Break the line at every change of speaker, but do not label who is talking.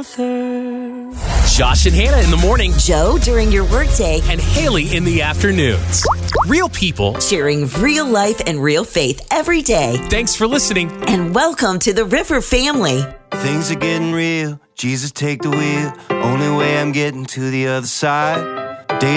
author.
Josh and Hannah in the morning,
Joe during your workday,
and Haley in the afternoons. Real people
sharing real life and real faith every day.
Thanks for listening.
And welcome to the River family.
Things are getting real. Jesus, take the wheel. Only way I'm getting to the other side.